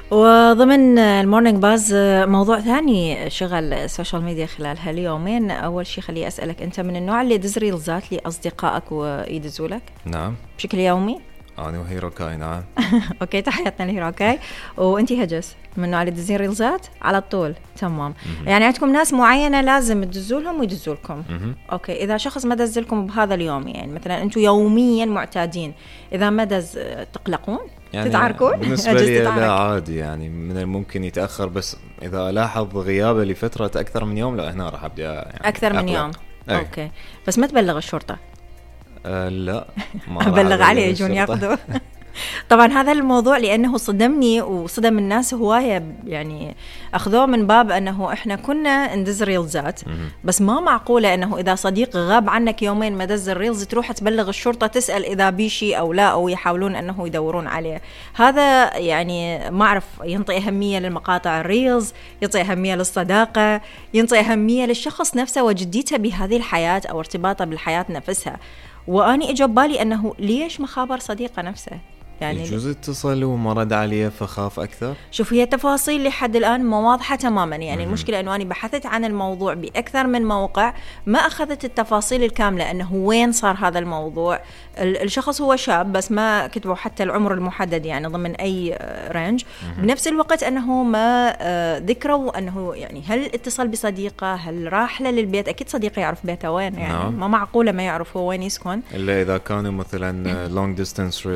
وضمن المورنينج باز موضوع ثاني شغل السوشيال ميديا خلال هاليومين. أول شيء خلي أسألك، أنت من النوع اللي يدز ريلزات لأصدقائك ويدزوا لك؟ نعم بشكل يومي؟ أنا وهيروكاي. نعم. أوكي، تحياتنا لهيروكاي. وأنتي هجس من النوع اللي تدزين ريلزات على طول؟ تمام. يعني عندكم ناس معينة لازم تدزوا لهم ويدزوا لكم. أوكي، إذا شخص ما دز لكم بهذا اليوم، يعني مثلا أنتوا يوميا معتادين، إذا ما دز تقلقون؟ يعني تتعاركون؟ بالنسبة لي لا عادي، يعني من الممكن يتأخر، بس إذا لاحظ غيابه لفترة أكثر من يوم لا هنا راح أبدأ يعني أكثر من يوم. أي. أوكي، بس ما تبلغ الشرطة؟ لا ما أبلغ عليه يجون ياخذوا. طبعا هذا الموضوع لأنه صدمني وصدم الناس هواية، يعني أخذوه من باب أنه إحنا كنا ندز ريلزات، بس ما معقولة أنه إذا صديق غاب عنك يومين ما دز الريلز تروح تبلغ الشرطة تسأل إذا بيشي أو لا، أو يحاولون أنه يدورون عليه. هذا يعني ما أعرف، ينطي أهمية للمقاطع الريلز، ينطي أهمية للصداقة، ينطي أهمية للشخص نفسه وجديته بهذه الحياة أو ارتباطه بالحياة نفسها. وأني إجاب بالي أنه ليش مخابر صديقه نفسه؟ يعني يجوز اتصل وما رد عليه فخاف أكثر. شوف، هي تفاصيل لحد الآن ما واضحة تماما. يعني المشكلة أنه أنا بحثت عن الموضوع بأكثر من موقع، ما أخذت التفاصيل الكاملة أنه وين صار هذا الموضوع. الشخص هو شاب بس ما كتبوا حتى العمر المحدد، يعني ضمن أي رينج. بنفس الوقت أنه ما ذكروا أنه يعني هل اتصل بصديقة، هل راح له للبيت. أكيد صديقه يعرف بيته وين، يعني ما معقولة ما يعرف هو وين يسكن، إلا إذا كانوا مثلا long distance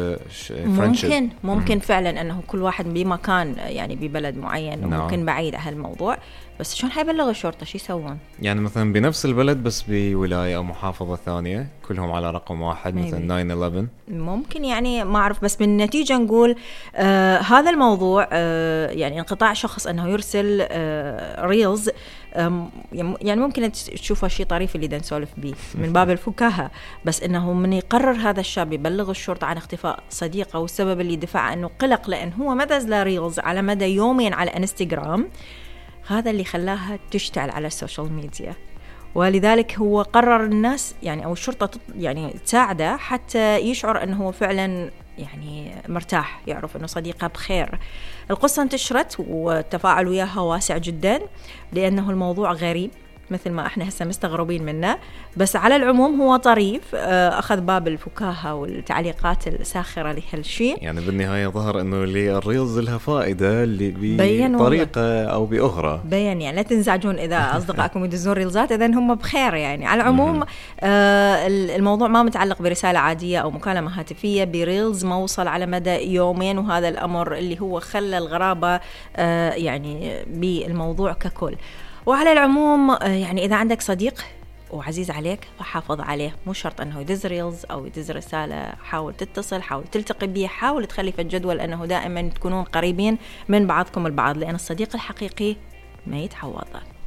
ممكن فعلا أنه كل واحد بمكان، يعني ببلد معين، وممكن بعيد عن هالموضوع. بس شلون حيبلغ الشرطة؟ شو يسوون؟ يعني مثلا بنفس البلد بس بولاية أو محافظة ثانية، كلهم على رقم واحد، مثلا 9/11 ممكن. يعني ما أعرف، بس بالنتيجة نقول هذا الموضوع يعني انقطاع شخص أنه يرسل ريلز، يعني ممكن تشوفه شيء طريف اللي نسولف به من باب الفكاهة، بس إنه من يقرر هذا الشاب يبلغ الشرطة عن اختفاء صديقه، والسبب اللي دفع إنه قلق لأن هو ما دز له ريلز على مدى يومين على انستغرام، هذا اللي خلاها تشتعل على السوشيال ميديا. ولذلك هو قرر الناس يعني أو الشرطة يعني تساعده حتى يشعر أنه هو فعلا يعني مرتاح، يعرف أنه صديقه بخير. القصة انتشرت والتفاعل وياها واسع جدا، لأنه الموضوع غريب مثل ما احنا هسه مستغربين منه، بس على العموم هو طريف، أخذ باب الفكاهة والتعليقات الساخرة لهالشيء. يعني بالنهاية ظهر أنه اللي الريلز لها فائدة اللي بطريقة أو بأخرى. بيان، يعني لا تنزعجون إذا أصدقائكم يدزون ريلزات، إذن هم بخير. يعني على العموم الموضوع ما متعلق برسالة عادية أو مكالمة هاتفية، بريلز موصل على مدى يومين، وهذا الأمر اللي هو خلى الغرابة يعني بالموضوع ككل. وعلى العموم يعني إذا عندك صديق وعزيز عليك فحافظ عليه، مو شرط أنه يدز ريلز أو يدز رسالة، حاول تتصل، حاول تلتقي به، حاول تخلي في الجدول أنه دائما تكونون قريبين من بعضكم البعض، لأن الصديق الحقيقي ما يتعوض.